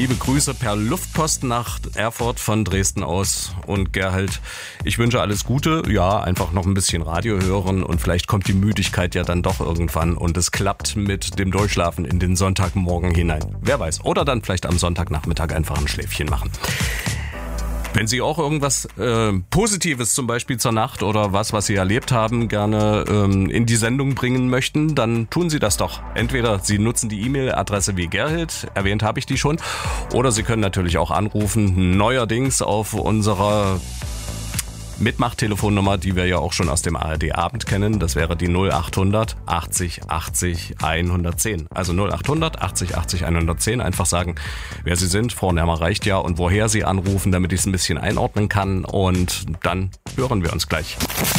liebe Grüße per Luftpost nach Erfurt von Dresden aus. Und Gerhard, ich wünsche alles Gute. Ja, einfach noch ein bisschen Radio hören und vielleicht kommt die Müdigkeit ja dann doch irgendwann und es klappt mit dem Durchschlafen in den Sonntagmorgen hinein. Wer weiß. Oder dann vielleicht am Sonntagnachmittag einfach ein Schläfchen machen. Wenn Sie auch irgendwas Positives zum Beispiel zur Nacht oder was Sie erlebt haben, gerne in die Sendung bringen möchten, dann tun Sie das doch. Entweder Sie nutzen die E-Mail-Adresse wie Gerhild, erwähnt habe ich die schon, oder Sie können natürlich auch anrufen, neuerdings auf unserer Mitmachtelefonnummer, die wir ja auch schon aus dem ARD-Abend kennen. Das wäre die 0800 80 80 110. Also 0800 80 80 110. Einfach sagen, wer Sie sind. Vorname reicht ja und woher Sie anrufen, damit ich es ein bisschen einordnen kann. Und dann hören wir uns gleich.